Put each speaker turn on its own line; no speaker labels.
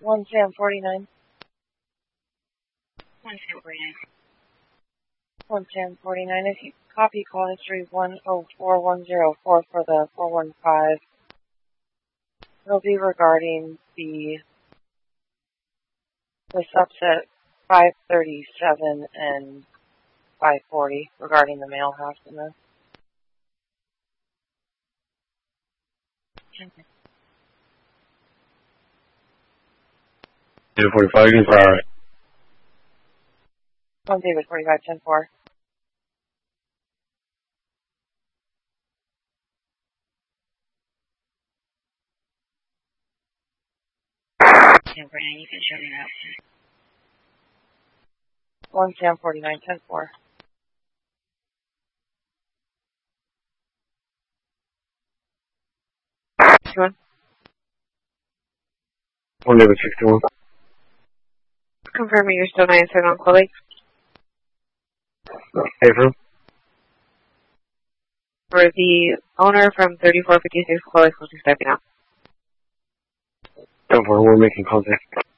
1 Sam 49.
1 Sam 49.
1 Sam 49. If you copy call history 104104 for the 415, it'll be regarding the subset 537 and 540 regarding the male hospital.
1045, you can fire it.
1 David 45, 10-4.
Sam 49, you can shut it out.
1 Sam 49, 10-4.
Good. 1 David 61.
Confirming you're still 9-7 on Chloe.
April.
For the owner from 3456 Chloe, closing stepping out.
10-4, we're making contact.